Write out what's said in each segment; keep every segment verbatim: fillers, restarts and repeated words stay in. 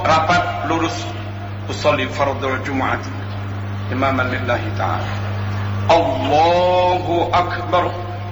rapat lurus usolli fardul Jumat imaman lillahi ta'ala. Allahu akbar.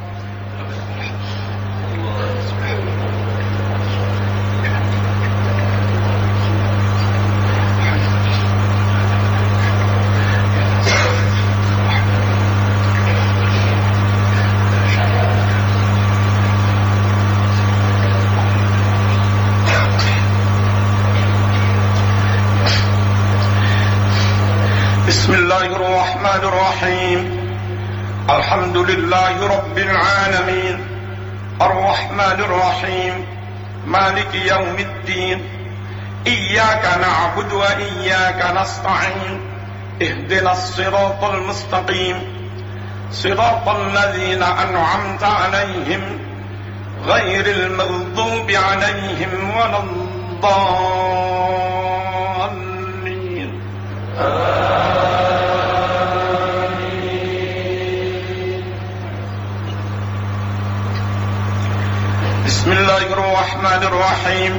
Bismillahirrahmanirrahim. Alhamdulillahi rabbil alamin. Arrahmanirrahim. Maliki yaumiddin. Iyyaka na'budu wa iyyaka nasta'in. Ihdinas siratal mustaqim. Siratal ladzina an'amta 'alaihim ghairil maghdubi 'alaihim waladdallin. Bismillahirrahmanirrahim.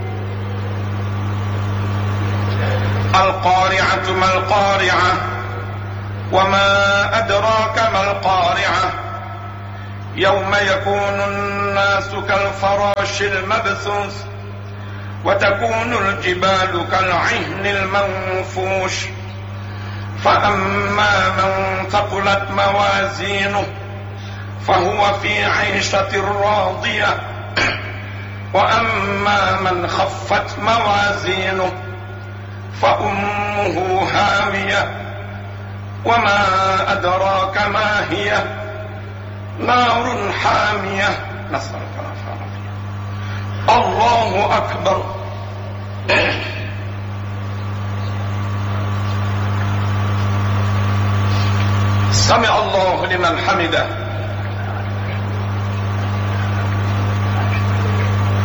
Al-qari'atu mal-qari'ah. Wa ma adraka mal-qari'ah. Yawma yakunu an-nasu kal-farashil mabthus. Wa takunu al-jibalu kal-'ihni al-manfush. Fa amma man thaqulat mawazinuhu fahuwa fi 'ishatin radiyah. وأما من خفت موازينه فأمه هاوية وما أدراك ما هي نار حامية. نسألك العافية. الله أكبر. سمع الله لمن حمده.